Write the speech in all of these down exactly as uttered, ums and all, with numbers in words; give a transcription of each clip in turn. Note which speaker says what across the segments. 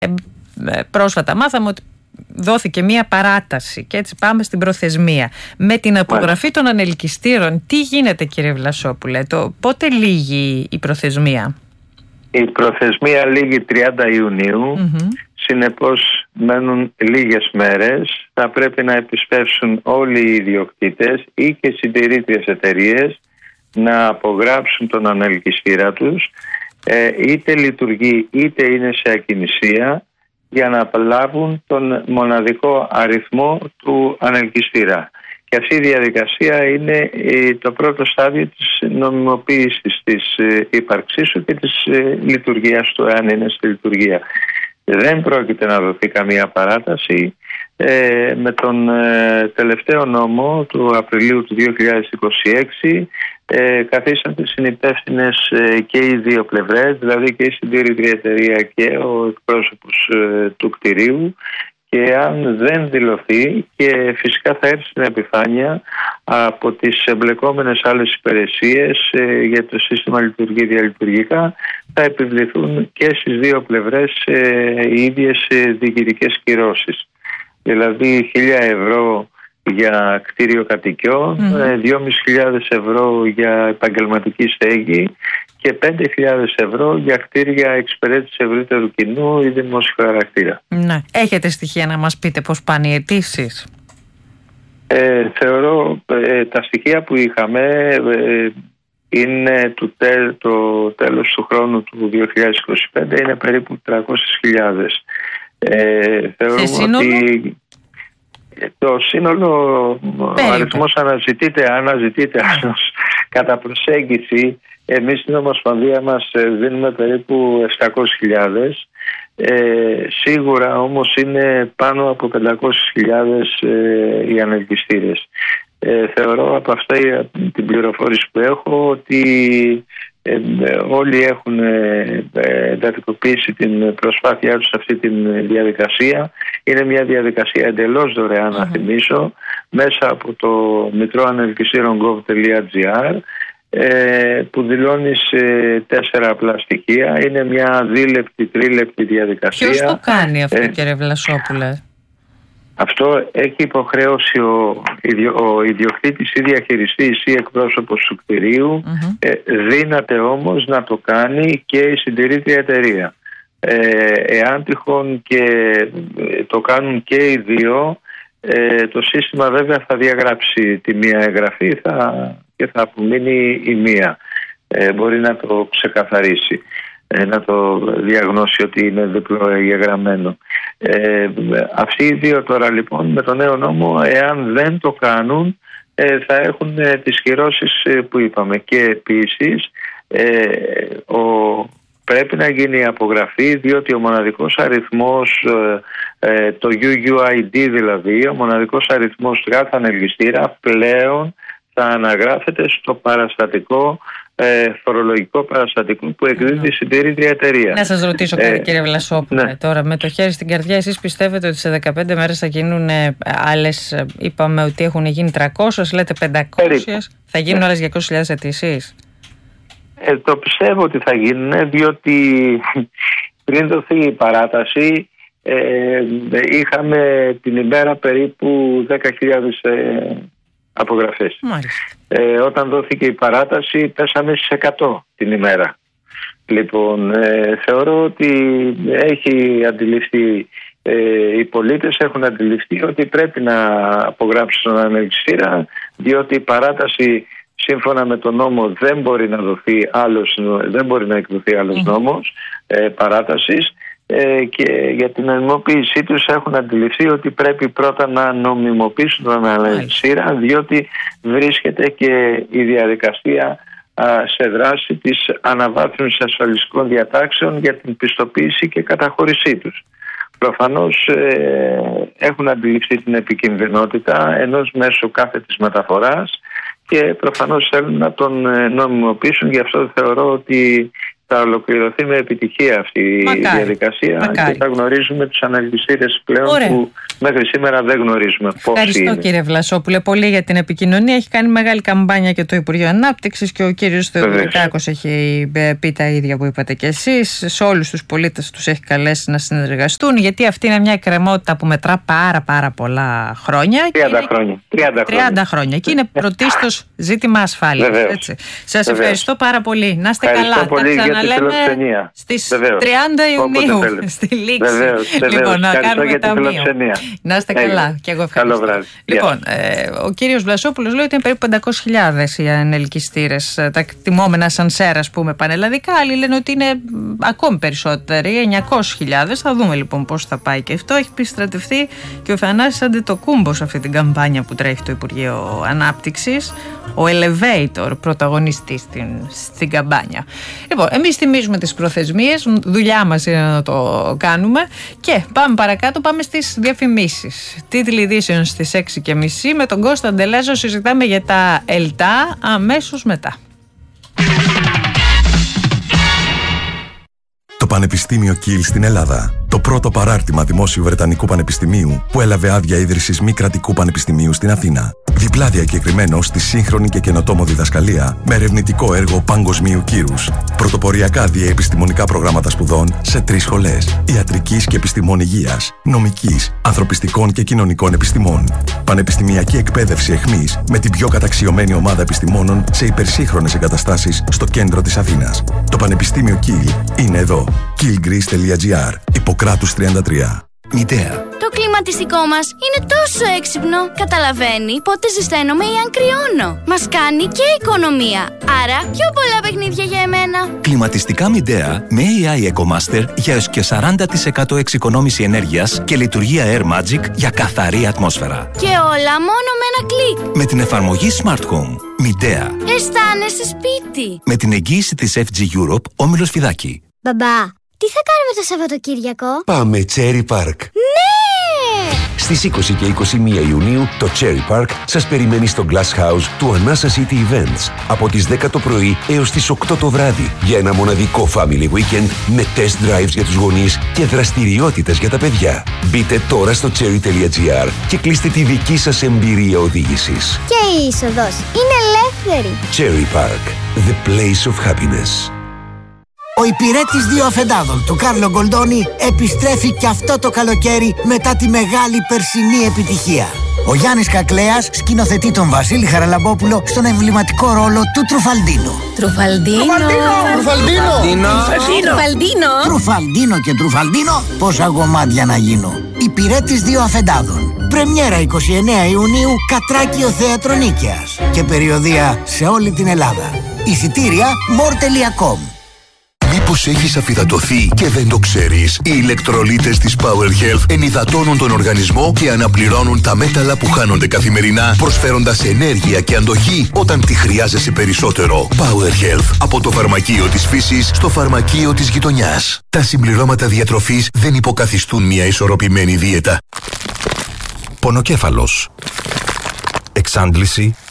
Speaker 1: πρόσφατα μάθαμε ότι δόθηκε μία παράταση και έτσι πάμε στην προθεσμία. Με την απογραφή των ανελκυστήρων, τι γίνεται, κύριε Βλασόπουλε, το, πότε λύγει η προθεσμία?
Speaker 2: Η προθεσμία λύγει τριάντα Ιουνίου, mm-hmm. συνεπώς μένουν λίγες μέρες. Θα πρέπει να επισπεύσουν όλοι οι ιδιοκτήτες ή και συντηρήτριες εταιρείες να απογράψουν τον ανελκυστήρα τους, ε, είτε λειτουργεί είτε είναι σε ακινησία, για να απολάβουν τον μοναδικό αριθμό του ανελκυστήρα. Και αυτή η διαδικασία είναι το πρώτο στάδιο της νομιμοποίησης της ύπαρξής σου και της λειτουργίας του, εάν είναι στη λειτουργία. Δεν πρόκειται να δοθεί καμία παράταση. Ε, με τον ε, τελευταίο νόμο του Απριλίου του δύο χιλιάδες είκοσι έξι ε, καθίσατε συνυπεύθυνες ε, και οι δύο πλευρές, δηλαδή και η συντηρητρία εταιρεία και ο εκπρόσωπος ε, του κτηρίου, και αν δεν δηλωθεί, και φυσικά θα έρθει στην επιφάνεια από τις εμπλεκόμενες άλλες υπηρεσίες ε, για το σύστημα λειτουργεί διαλειτουργικά, θα επιβληθούν και στις δύο πλευρές ε, οι ίδιες ε, διοικητικές κυρώσεις. Δηλαδή χίλια ευρώ για κτίριο κατοικιών, mm. δυόμισι χιλιάδες ευρώ για επαγγελματική στέγη και πέντε χιλιάδες ευρώ για κτίρια εξυπηρέτησης ευρύτερου κοινού ή δημόσιου χαρακτήρα.
Speaker 1: Ναι. Έχετε στοιχεία να μας πείτε πώς πάνε οι αιτήσεις?
Speaker 2: Ε, θεωρώ ε, τα στοιχεία που είχαμε ε, είναι το, τέλ, το τέλος του χρόνου του δύο χιλιάδες είκοσι πέντε, είναι περίπου τριακόσιες χιλιάδες. Ε, θεωρούμε ότι το σύνολο, περίπου. Ο αριθμός αναζητείται, αναζητείται κατά προσέγγιση. Εμείς στην Ομοσπονδία μας δίνουμε περίπου επτακόσιες χιλιάδες. Ε, σίγουρα όμως είναι πάνω από πεντακόσιες χιλιάδες ε, οι ανελκυστήρες. Ε, θεωρώ από αυτή την πληροφόρηση που έχω ότι ε, ε, όλοι έχουν ε, εντατικοποιήσει την προσπάθειά τους σε αυτή τη διαδικασία. Είναι μια διαδικασία εντελώς δωρεάν, mm-hmm. να θυμίσω, μέσα από το μητρό ανελκυστήρων γκοβ τελεία τζι άρ, ε, που δηλώνει σε τέσσερα απλά στοιχεία. Είναι μια δίλεπτη, τρίλεπτη διαδικασία.
Speaker 1: Ποιος το κάνει αυτό, ε, κύριε Βλασόπουλε?
Speaker 2: Αυτό έχει υποχρέωση ο, ιδιο, ο ιδιοκτήτης ή διαχειριστής ή εκπρόσωπος του κτηρίου. Mm-hmm. Ε, δύναται όμως να το κάνει και η συντηρήτρια εταιρεία. Ε, εάν τυχόν και το κάνουν και οι δύο, ε, το σύστημα βέβαια θα διαγράψει τη μία εγγραφή θα, και θα απομείνει η μία. Ε, μπορεί να το ξεκαθαρίσει, ε, να το διαγνώσει ότι είναι διπλό εγγεγραμμένο. Ε, αυτοί οι δύο τώρα λοιπόν με το νέο νόμο, εάν δεν το κάνουν, ε, θα έχουν ε, τις κυρώσεις ε, που είπαμε. Και επίσης ε, ο, πρέπει να γίνει η απογραφή, διότι ο μοναδικός αριθμός, ε, ε, το γιου γιου άι ντι δηλαδή, ο μοναδικός αριθμός του κάθε ανελκυστήρα πλέον θα αναγράφεται στο παραστατικό, ε, φορολογικό παραστατικό που εκδίδει η συντηρήτρια εταιρεία.
Speaker 1: Να σας ρωτήσω κάτι, ε, κύριε Βλασόπουλε, ναι. Τώρα με το χέρι στην καρδιά, εσείς πιστεύετε ότι σε δεκαπέντε μέρες θα γίνουν άλλες, είπαμε ότι έχουν γίνει τριακόσιες, λέτε πεντακόσιες, περίπου. Θα γίνουν ναι. άλλες διακόσιες χιλιάδες αιτήσεις?
Speaker 2: Ε, το πιστεύω ότι θα γίνουν, διότι πριν δοθεί η παράταση ε, είχαμε την ημέρα περίπου δέκα χιλιάδες ε, απογραφές. Ε, όταν δόθηκε η παράταση πέσαμε στις εκατό την ημέρα. Λοιπόν, ε, θεωρώ ότι έχει αντιληφθεί, ε, οι πολίτες έχουν αντιληφθεί ότι πρέπει να απογράψουν τον ανελκυστήρα, διότι η παράταση σύμφωνα με τον νόμο δεν μπορεί να δοθεί άλλος, δεν μπορεί να εκδοθεί άλλος mm. νόμος ε, παράτασης. Ε, και για την νομιμοποίησή τους έχουν αντιληφθεί ότι πρέπει πρώτα να νομιμοποιήσουν τον ανελκυστήρα, διότι βρίσκεται και η διαδικασία α, σε δράση της αναβάθμισης ασφαλιστικών διατάξεων για την πιστοποίηση και καταχώρησή τους. Προφανώς ε, έχουν αντιληφθεί την επικινδυνότητα ενός μέσου κάθε της μεταφοράς και προφανώς θέλουν να τον νομιμοποιήσουν. Γι' αυτό θεωρώ ότι θα ολοκληρωθεί με επιτυχία αυτή Μακάρι. η διαδικασία. Μακάρι. Και θα γνωρίζουμε τους αναλυτιστές πλέον Ωραία. που μέχρι σήμερα δεν γνωρίζουμε πώς είναι.
Speaker 1: Ευχαριστώ κύριε Βλασόπουλε πολύ για την επικοινωνία. Έχει κάνει μεγάλη καμπάνια και το Υπουργείο Ανάπτυξης και ο κύριος Θεοδωρικάκος έχει πει τα ίδια που είπατε κι εσείς. Σε όλους τους πολίτες τους έχει καλέσει να συνεργαστούν, γιατί αυτή είναι μια εκκρεμότητα που μετρά πάρα πάρα πολλά χρόνια.
Speaker 2: τριάντα χρόνια.
Speaker 1: τριάντα, τριάντα χρόνια. Και είναι πρωτίστως ζήτημα ασφάλειας. Σας ευχαριστώ πάρα πολύ. Να είστε
Speaker 2: ευχαριστώ
Speaker 1: καλά.
Speaker 2: Πολύ
Speaker 1: τα ξαναλέμε
Speaker 2: στις
Speaker 1: τριάντα Ιουνίου στη Λήξη.
Speaker 2: Βεβαίως,
Speaker 1: Λοιπόν, να κάνουμε ταμείο. Να είστε
Speaker 2: Έγινε.
Speaker 1: Καλά. Και εγώ ευχαριστώ.
Speaker 2: Καλό βράδυ.
Speaker 1: Λοιπόν, ε, ο κύριος Βλασόπουλος λέει ότι είναι περίπου πεντακόσιες χιλιάδες οι ανελκυστήρες, τα εκτιμόμενα σανσέρ, ας πούμε, πανελλαδικά. Άλλοι λένε ότι είναι ακόμη περισσότεροι, εννιακόσιες χιλιάδες. Θα δούμε λοιπόν πώς θα πάει και αυτό. Έχει επιστρατευτεί και ο Θανάσης Αντετοκούμπος σε αυτή την καμπάνια που τρέχει το Υπουργείο Ανάπτυξης. Ο Elevator, πρωταγωνιστής στην, στην καμπάνια. Λοιπόν, εμείς θυμίζουμε τις προθεσμίες, δουλειά μας είναι να το κάνουμε και πάμε παρακάτω, πάμε στις διαφημίσεις. Τίτλοι ειδήσεων στις έξι και μισή με τον Κώστα Ντελέζο συζητάμε για τα ΕΛΤΑ αμέσως μετά.
Speaker 3: Το Πανεπιστήμιο Κιλ στην Ελλάδα. Το πρώτο παράρτημα δημόσιου Βρετανικού Πανεπιστημίου που έλαβε άδεια ίδρυσης μη κρατικού πανεπιστημίου στην Αθήνα. Διπλά διακεκριμένο στη σύγχρονη και καινοτόμο διδασκαλία με ερευνητικό έργο παγκοσμίου κύρους. Πρωτοποριακά διαεπιστημονικά προγράμματα σπουδών σε τρεις σχολές: ιατρικής και επιστημών υγείας, νομικής, ανθρωπιστικών και κοινωνικών επιστημών. Πανεπιστημιακή εκπαίδευση εχμής με την πιο καταξιωμένη ομάδα επιστημόνων σε υπερσύγχρονες εγκαταστάσεις στο κέντρο της Αθήνας. Το Πανεπιστήμιο Κιλ είναι εδώ. κιλ γκρις τελεία τζι άρ. Ιπποκράτους τριάντα τρία. Μητέα.
Speaker 4: Το κλιματιστικό μας είναι τόσο έξυπνο. Καταλαβαίνει πότε ζεσταίνομαι ή αν κρυώνω. Μας κάνει και οικονομία. Άρα πιο πολλά παιχνίδια για εμένα.
Speaker 5: Κλιματιστικά Midea με έι άι EcoMaster για έως και σαράντα τοις εκατό εξοικονόμηση ενέργειας και λειτουργία Air Magic για καθαρή ατμόσφαιρα.
Speaker 4: Και όλα μόνο με ένα κλικ.
Speaker 5: Με την εφαρμογή Smart Home. Midea.
Speaker 4: Αισθάνεσαι σπίτι.
Speaker 5: Με την εγγύηση της εφ τζι Europe, Όμιλος Φιδάκη.
Speaker 4: Μπαμπά, τι θα κάνουμε το Σαββατοκύριακο?
Speaker 6: Πάμε Cherry Park.
Speaker 4: Ναι!
Speaker 6: Στις είκοσι και είκοσι μία Ιουνίου το Cherry Park σας περιμένει στο Glass House του Anasa City Events από τις δέκα το πρωί έως τις οκτώ το βράδυ για ένα μοναδικό family weekend με test drives για τους γονείς και δραστηριότητες για τα παιδιά. Μπείτε τώρα στο cherry τελεία τζι άρ και κλείστε τη δική σας εμπειρία οδήγησης.
Speaker 4: Και η είσοδος είναι ελεύθερη.
Speaker 6: Cherry Park, the place of happiness.
Speaker 7: Ο υπηρέτης δύο αφεντάδων του Κάρλο Γκολντόνι επιστρέφει και αυτό το καλοκαίρι μετά τη μεγάλη περσινή επιτυχία. Ο Γιάννης Κακλέας σκηνοθετεί τον Βασίλη Χαραλαμπόπουλο στον εμβληματικό ρόλο του Τρουφαλντίνο.
Speaker 8: Τρουφαλντίνο!
Speaker 7: Τρουφαλντίνο!
Speaker 8: Τρουφαλντίνο!
Speaker 7: Τρουφαλντίνο και Τρουφαλντίνο, πόσα γομάτια να γίνω. Υπηρέτης δύο αφεντάδων. Πρεμιέρα εικοστή ενάτη Ιουνίου, Κατράκιο Θέατρο Νίκαιας. Και περιοδεία σε όλη την Ελλάδα. Εισιτήρια μορ τελεία κομ.
Speaker 6: Μήπως έχεις αφυδατωθεί και δεν το ξέρεις? Οι ηλεκτρολίτες της Power Health ενυδατώνουν τον οργανισμό και αναπληρώνουν τα μέταλλα που χάνονται καθημερινά, προσφέροντας ενέργεια και αντοχή όταν τη χρειάζεσαι περισσότερο. Power Health, από το φαρμακείο της φύσης στο φαρμακείο της γειτονιάς. Τα συμπληρώματα διατροφής δεν υποκαθιστούν μια ισορροπημένη δίαιτα.
Speaker 5: Πονοκέφαλος. Εξάντληση.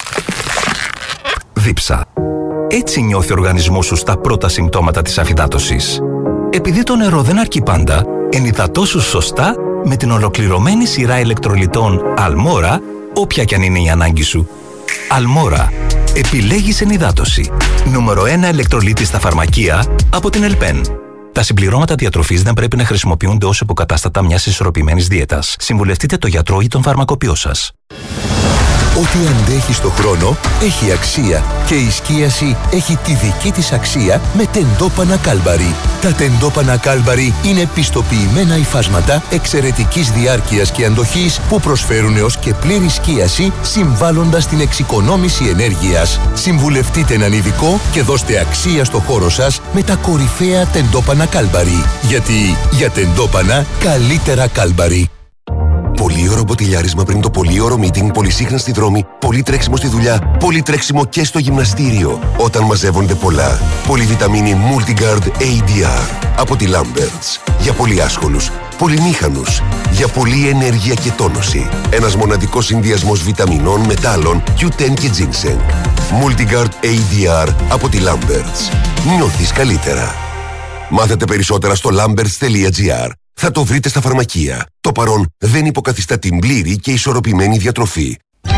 Speaker 5: Δίψα. Έτσι νιώθει ο οργανισμός σου στα πρώτα συμπτώματα της αφυδάτωσης. Επειδή το νερό δεν αρκεί πάντα, ενυδατώσου σωστά με την ολοκληρωμένη σειρά ηλεκτρολιτών Αλμόρα, όποια κι αν είναι η ανάγκη σου. Αλμόρα. Επιλέγεις ενυδάτωση. Νούμερο ένα ηλεκτρολίτη στα φαρμακεία από την Ελπέν. Τα συμπληρώματα διατροφής δεν πρέπει να χρησιμοποιούνται ως υποκατάστατα μιας ισορροπημένης δίαιτας. Συμβουλευτείτε το γιατρό ή τον φαρμακοποιό σας.
Speaker 6: Ό,τι αντέχει στο χρόνο έχει αξία και η σκίαση έχει τη δική της αξία με τεντόπανα Κάλμπαρι. Τα τεντόπανα Κάλμπαρι είναι πιστοποιημένα υφάσματα εξαιρετικής διάρκειας και αντοχής που προσφέρουν έως και πλήρη σκίαση, συμβάλλοντας στην εξοικονόμηση ενέργειας. Συμβουλευτείτε έναν ειδικό και δώστε αξία στο χώρο σας με τα κορυφαία τεντόπανα Κάλμπαρι. Γιατί για τεντόπανα καλύτερα Κάλμπαρι. Πολύ ωραίο μποτιλιάρισμα πριν το πολύ ωραίο meeting, πολυσύχνα στη δρόμη, πολύ τρέξιμο στη δουλειά, πολύ τρέξιμο και στο γυμναστήριο. Όταν μαζεύονται πολλά. Πολυβιταμίνη Multigard έι ντι αρ από τη Lamberts. Για πολύ άσχολους, πολυμήχανους, για πολλή ενέργεια και τόνωση. Ένας μοναδικός συνδυασμός βιταμινών, μετάλλων, κιου τεν και ginseng. Multigard έι ντι αρ από τη Lamberts. Νιώθεις καλύτερα. Μάθετε περισσότερα στο lamberts τελεία τζι άρ. θα το βρείτε στα φαρμακεία. Το παρόν δεν υποκαθιστά την πλήρη και ισορροπημένη διατροφή.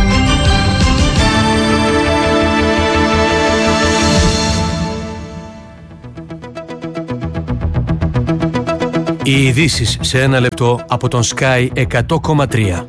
Speaker 9: Οι ειδήσεις σε ένα λεπτό από τον Sky εκατό κόμμα τρία.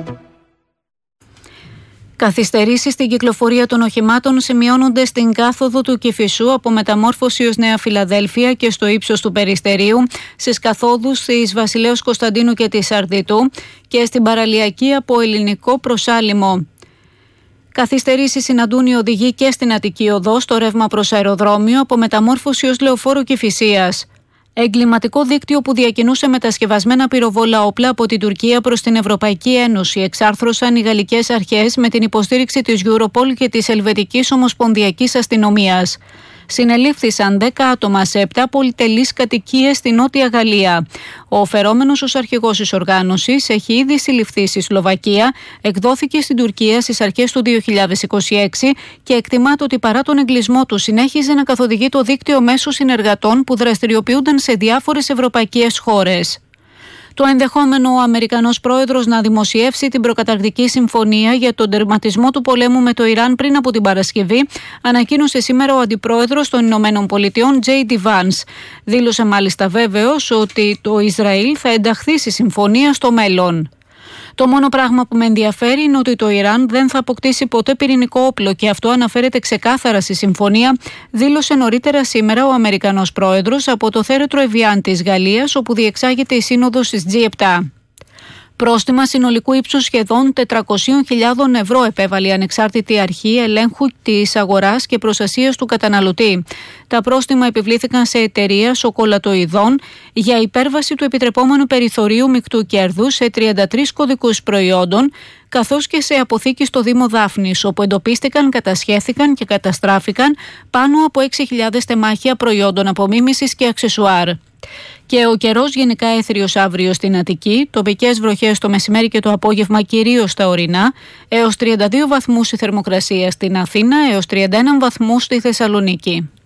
Speaker 10: Καθυστερήσεις στην κυκλοφορία των οχημάτων σημειώνονται στην κάθοδο του Κηφισού από Μεταμόρφωση ως Νέα Φιλαδέλφια και στο ύψος του Περιστερίου, στις καθόδους της Βασιλέως Κωνσταντίνου και της Αρδιτού και στην παραλιακή από Ελληνικό προς Άλυμο. Καθυστερήσεις συναντούν οι οδηγοί και στην Αττική Οδό στο ρεύμα προς αεροδρόμιο από Μεταμόρφωση ως Λεωφόρο Κηφισίας. Εγκληματικό δίκτυο που διακινούσε μετασκευασμένα πυροβόλα όπλα από την Τουρκία προς την Ευρωπαϊκή Ένωση εξάρθρωσαν οι γαλλικές αρχές με την υποστήριξη της Europol και της Ελβετικής Ομοσπονδιακής Αστυνομίας. Συνελήφθησαν δέκα άτομα σε επτά πολυτελείς κατοικίες στη Νότια Γαλλία. Ο φερόμενος ως αρχηγός της οργάνωσης έχει ήδη συλληφθεί στη Σλοβακία, εκδόθηκε στην Τουρκία στις αρχές του δύο χιλιάδες είκοσι έξι και εκτιμάται ότι παρά τον εγκλισμό του συνέχιζε να καθοδηγεί το δίκτυο μέσω συνεργατών που δραστηριοποιούνταν σε διάφορες ευρωπαϊκές χώρες. Το ενδεχόμενο ο Αμερικανός πρόεδρος να δημοσιεύσει την προκαταρκτική συμφωνία για τον τερματισμό του πολέμου με το Ιράν πριν από την Παρασκευή ανακοίνωσε σήμερα ο αντιπρόεδρος των Ηνωμένων Πολιτειών τζέι ντι Vance. Δήλωσε μάλιστα βέβαιος ότι το Ισραήλ θα ενταχθεί στη συμφωνία στο μέλλον. Το μόνο πράγμα που με ενδιαφέρει είναι ότι το Ιράν δεν θα αποκτήσει ποτέ πυρηνικό όπλο και αυτό αναφέρεται ξεκάθαρα στη συμφωνία, δήλωσε νωρίτερα σήμερα ο Αμερικανός πρόεδρος από το θέρετρο Εβιάν της Γαλλίας, όπου διεξάγεται η σύνοδος της τζι επτά. Πρόστιμα συνολικού ύψους σχεδόν τετρακόσιες χιλιάδες ευρώ επέβαλε η ανεξάρτητη αρχή ελέγχου της αγοράς και προστασίας του καταναλωτή. Τα πρόστιμα επιβλήθηκαν σε εταιρεία σοκολατοειδών για υπέρβαση του επιτρεπόμενου περιθωρίου μεικτού κέρδους σε τριάντα τρεις κωδικούς προϊόντων, καθώς και σε αποθήκη στο Δήμο Δάφνης, όπου εντοπίστηκαν, κατασχέθηκαν και καταστράφηκαν πάνω από έξι χιλιάδες τεμάχια προϊόντων απομίμησης και αξεσουάρ. Και ο καιρός γενικά έθριος αύριο στην Αττική, τοπικές βροχές το μεσημέρι και το απόγευμα κυρίως στα ορεινά, έως τριάντα δύο βαθμούς η θερμοκρασία στην Αθήνα, έως τριάντα ένα βαθμούς στη Θεσσαλονίκη.